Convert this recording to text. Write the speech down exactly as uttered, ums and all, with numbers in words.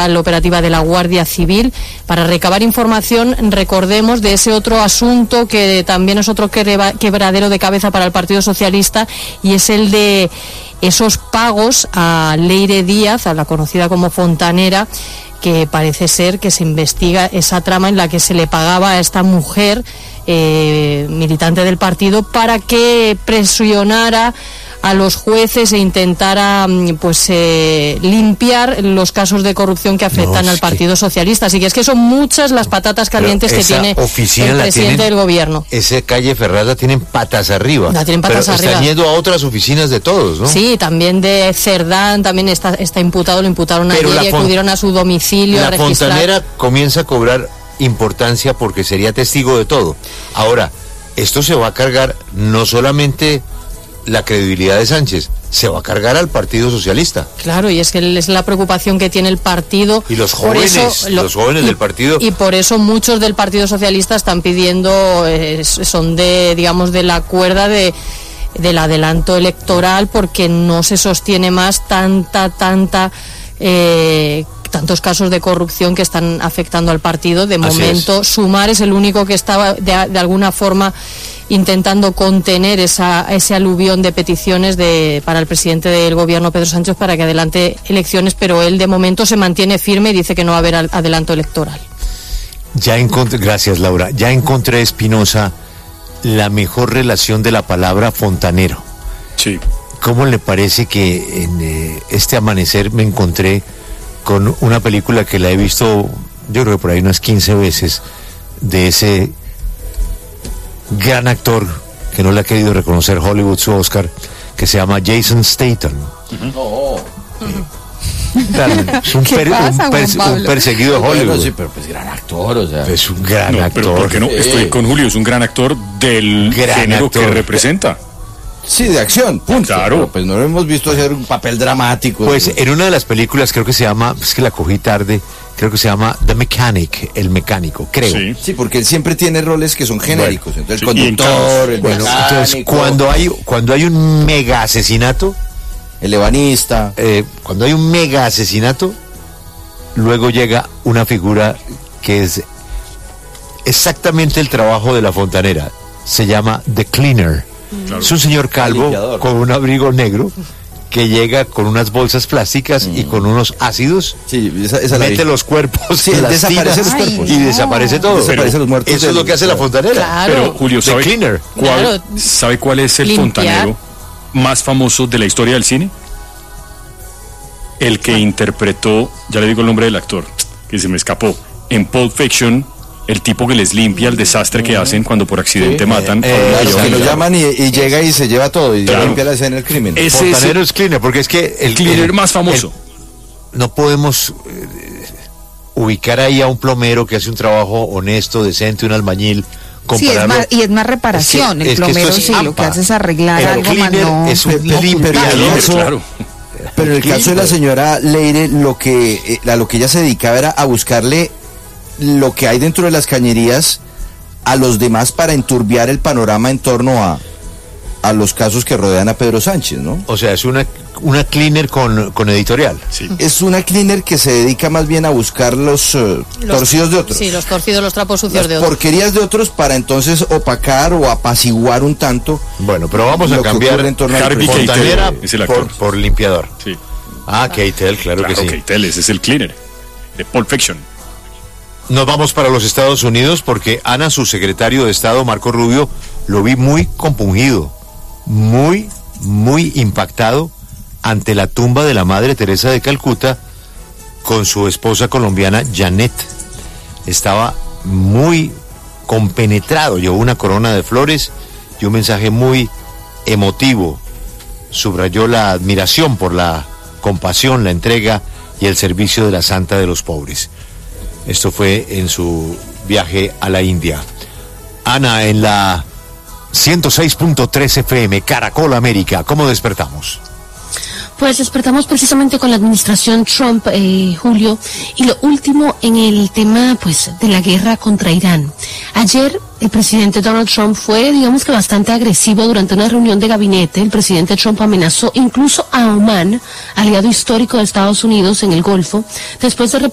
especial operativa de la Guardia Civil para recabar información, recordemos, de ese otro asunto que también es otro quebradero de cabeza para el Partido Socialista, y es el de esos pagos a Leire Díaz, a la conocida como Fontanera, que parece ser que se investiga esa trama en la que se le pagaba a esta mujer eh, militante del partido para que presionara a los jueces e intentara pues eh, limpiar los casos de corrupción que afectan no, al Partido que... Socialista. Así que es que son muchas las patatas calientes que tiene el presidente tienen, del gobierno. Esa calle Ferraz la tienen patas arriba. La tienen patas pero arriba. Están yendo a otras oficinas de todos, ¿no? Sí, también de Cerdán, también está, está imputado, lo imputaron pero ayer y acudieron a su domicilio la a registrar. La Fontanera comienza a cobrar importancia porque sería testigo de todo. Ahora, esto se va a cargar no solamente la credibilidad de Sánchez, se va a cargar al Partido Socialista. Claro, y es que es la preocupación que tiene el partido. Y los jóvenes, eso, lo, los jóvenes y, del partido. Y por eso muchos del Partido Socialista están pidiendo, eh, son de, digamos, de la cuerda de del adelanto electoral, porque no se sostiene más tanta, tanta... Eh, tantos casos de corrupción que están afectando al partido. De momento, es. Sumar es el único que estaba de, de alguna forma intentando contener esa, ese aluvión de peticiones de, para el presidente del gobierno, Pedro Sánchez, para que adelante elecciones, pero él de momento se mantiene firme y dice que no va a haber adelanto electoral. Ya encontré, gracias Laura, ya encontré, Espinosa, la mejor relación de la palabra fontanero. Sí. ¿Cómo le parece que en eh, este amanecer me encontré con una película que la he visto, yo creo que por ahí unas quince veces, de ese gran actor que no le ha querido reconocer Hollywood su Oscar, que se llama Jason Statham? Uh-huh. Oh. Eh, claro, es un, per, pasa, un, pers, un perseguido de Hollywood. Bueno, sí, pero pues gran actor, o sea. Es un gran no, actor. Pero ¿por qué no? Estoy con Julio, es un gran actor del gran género actor que representa. Sí, de acción, punto. Claro. Pero pues no lo hemos visto hacer un papel dramático. Pues ¿no? En una de las películas, creo que se llama, es que la cogí tarde, creo que se llama The Mechanic, el mecánico, creo. Sí, sí, porque él siempre tiene roles que son genéricos. Bueno, entonces el sí, conductor, el bueno, mecánico. Entonces cuando hay, cuando hay un mega asesinato, el ebanista, eh, cuando hay un mega asesinato, luego llega una figura que es exactamente el trabajo de la fontanera. Se llama The Cleaner. Claro. Es un señor calvo con un abrigo negro que llega con unas bolsas plásticas mm. y con unos ácidos, sí, esa, esa mete los cuerpos, sí, las desaparece los cuerpos y no. desaparece todo. Desaparece los muertos. Eso es lo que hace la fontanera. Claro. Pero Julio, ¿sabe, cleaner. Cuál, claro. ¿sabe cuál es el Limpiar. fontanero más famoso de la historia del cine? El que ah. interpretó, ya le digo el nombre del actor, que se me escapó, en Pulp Fiction, el tipo que les limpia el desastre que hacen cuando por accidente sí, matan. Eh, eh, a los que lo llaman y, y llega y se lleva todo y claro. limpia la escena del crimen. El fontanero es cleaner, porque es que el cleaner el, más famoso. El, no podemos eh, ubicar ahí a un plomero que hace un trabajo honesto, decente, un albañil. Sí, es más, y es más reparación. Es que, el plomero es sí, ampa. Lo que hace es arreglar el algo más no. Es un no, limpiador, claro. Pero en el caso de la señora Leire, lo que eh, a lo que ella se dedicaba era a buscarle lo que hay dentro de las cañerías a los demás para enturbiar el panorama en torno a, a los casos que rodean a Pedro Sánchez, ¿no? O sea, es una, una cleaner con, con editorial. Sí. Es una cleaner que se dedica más bien a buscar los, uh, los torcidos de otros. Sí, los torcidos, los trapos sucios las de otros. porquerías de otros para entonces opacar o apaciguar un tanto. Bueno, pero vamos a cambiar en torno Harvey fontanera es el actor. Por, por limpiador. Sí. Ah, Keitel, claro, claro que sí. Keitel, ese es el cleaner de Pulp Fiction. Nos vamos para los Estados Unidos porque Ana, su secretario de Estado, Marco Rubio, lo vi muy compungido, muy, muy impactado ante la tumba de la Madre Teresa de Calcuta con su esposa colombiana Janet. Estaba muy compenetrado, llevó una corona de flores y un mensaje muy emotivo. Subrayó la admiración por la compasión, la entrega y el servicio de la Santa de los Pobres. Esto fue en su viaje a la India. Ana, en la ciento seis punto tres F M, Caracol América, ¿cómo despertamos? Pues despertamos precisamente con la administración Trump, eh, Julio, y lo último en el tema, pues, de la guerra contra Irán. Ayer el presidente Donald Trump fue, digamos que bastante agresivo durante una reunión de gabinete. El presidente Trump amenazó incluso a Omán, aliado histórico de Estados Unidos en el Golfo, después de